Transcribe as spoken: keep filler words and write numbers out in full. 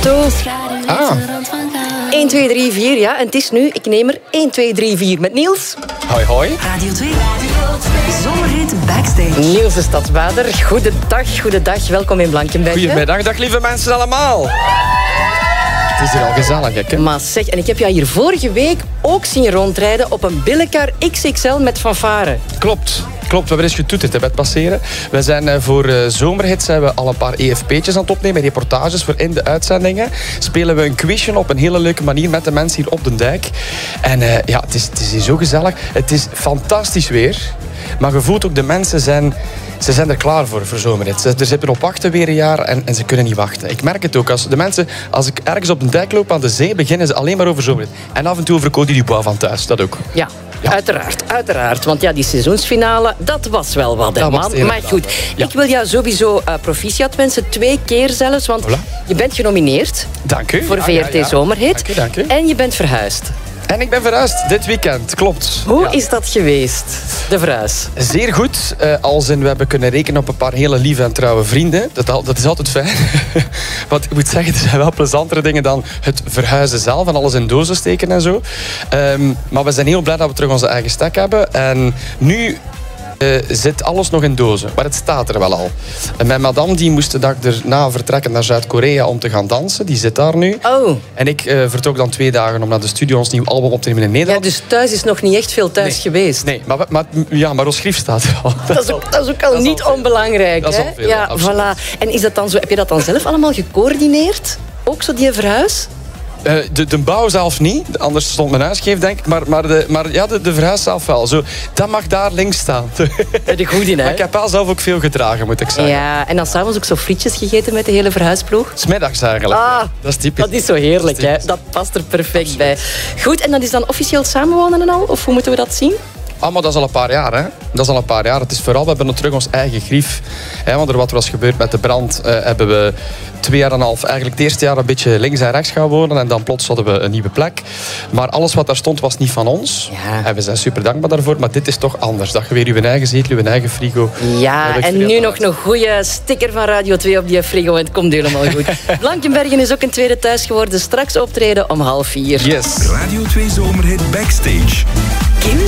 auto. Ah. één, twee, drie, vier, ja. En het is nu, ik neem er één, twee, drie, vier met Niels. Hoi, hoi. Radio twee. Zomerhit Backstage. Niels de Stadsbader. Goedendag, goedendag. Welkom in Blankenberg. Goedemiddag, dag lieve mensen allemaal. Het is hier al gezellig, hè? Maar zeg, en ik heb jou hier vorige week ook zien rondrijden op een billekar X X L met fanfare. Klopt. Klopt, we hebben eens getoeterd hè, bij het passeren. We zijn uh, voor uh, Zomerhit zijn we al een paar E F P'tjes aan het opnemen, reportages voor in de uitzendingen. Spelen we een quizje op een hele leuke manier met de mensen hier op de dijk. En uh, ja, het is, het is hier zo gezellig. Het is fantastisch weer. Maar je voelt ook, de mensen zijn... Ze zijn er klaar voor, voor Zomerhit. Ze er zitten op wachten weer een jaar en, en ze kunnen niet wachten. Ik merk het ook. Als de mensen, als ik ergens op de dijk loop aan de zee, beginnen ze alleen maar over Zomerhit. En af en toe over Cody Dubois van thuis. Dat ook. Ja, ja. uiteraard, uiteraard. Want ja, die seizoensfinale, dat was wel wat, hè, man. Maar goed, ja. Ik wil jou sowieso uh, proficiat wensen. Twee keer zelfs, want voilà. Je bent genomineerd. Dank u. Voor ja, V R T ja, ja. Zomerhit. Dank u, dank u. En je bent verhuisd. En ik ben verhuisd dit weekend, klopt. Hoe ja. is dat geweest, de verhuis? Zeer goed. Uh, als in, we hebben kunnen rekenen op een paar hele lieve en trouwe vrienden. Dat, dat is altijd fijn. Want ik moet zeggen, er zijn wel plezantere dingen dan het verhuizen zelf en alles in dozen steken en zo. Um, maar we zijn heel blij dat we terug onze eigen stek hebben. En nu... Uh, zit alles nog in dozen, maar het staat er wel al. En mijn madame die moest de dag erna vertrekken naar Zuid-Korea om te gaan dansen. Die zit daar nu. Oh. En ik uh, vertrok dan twee dagen om naar de studio ons nieuw album op te nemen in Nederland. Ja, dus thuis is nog niet echt veel thuis nee. geweest. Nee, maar, maar, ja, maar ons schrift staat er al. Dat is ook, dat is ook al dat niet al onbelangrijk. Dat is hè? al veel, ja, absoluut. voilà. En is dat dan zo, heb je dat dan zelf allemaal gecoördineerd? Ook zo die verhuis? Uh, de, de bouw zelf niet, anders stond mijn huisgeef, denk ik. Maar, maar, de, maar ja, de, de verhuis zelf wel. Zo, dat mag daar links staan. Ben je goed in, hè? Maar ik heb wel zelf ook veel gedragen, moet ik zeggen. Ja, en dan s'avonds ook zo frietjes gegeten met de hele verhuisploeg? 's Middags eigenlijk. Ah, ja. Dat is typisch. Dat is zo heerlijk, dat, is hè? Dat past er perfect Absoluut. bij. Goed, en dat is dan officieel samenwonen en al? Of hoe moeten we dat zien? Ah, maar dat is al een paar jaar, hè. Dat is al een paar jaar. Het is vooral, we hebben nog terug ons eigen grief. Hè, want er wat er was gebeurd met de brand, uh, hebben we twee jaar en een half, eigenlijk het eerste jaar een beetje links en rechts gaan wonen. En dan plots hadden we een nieuwe plek. Maar alles wat daar stond was niet van ons. Ja. En we zijn super dankbaar daarvoor. Maar dit is toch anders. Dat je weer je eigen zetel, je eigen frigo. Ja, en nu nog een goede sticker van Radio twee op die frigo. En het komt helemaal goed. Blankenbergen is ook een tweede thuis geworden. Straks optreden om half vier. Yes. Radio twee Zomerhit Backstage.